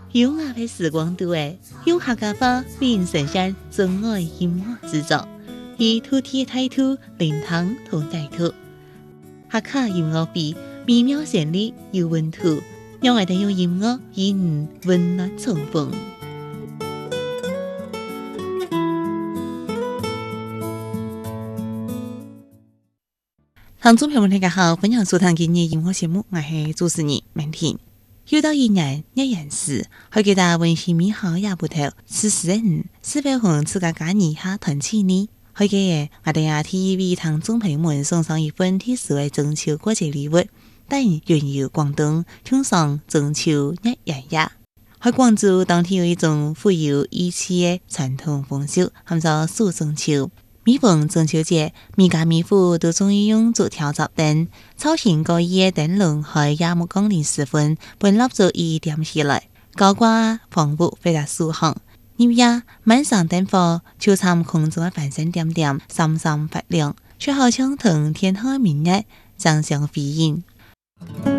优雅的时光都会用客家话为您呈现真爱音乐制作，以土地态度灵堂同带土，客家音乐比美妙旋律有温度，让我哋用音乐与你温暖重逢。听众朋友们大家好，欢迎收聽今日音樂節目，我係主持人明婷。又到一年一人時，去記得温馨美好也不頭，此時的你是否同自家家人下團聚呢？去記嘅我哋也替為聽眾朋友們送上一份貼士為中秋過節禮物，但原由廣東慶上中秋一人夜。去廣州當天有一種富有意義嘅傳統風俗，叫做數中秋。每逢中秋節，每家每戶都鍾意用竹條插燈，操行各異嘅燈籠，喺夜幕降臨時分，把蠟燭一點起來，高掛房屋非常舒行。入夜晚上燈火，就參空中嘅繁星點點，閃閃發亮，卻好像同天空明月，爭相輝映。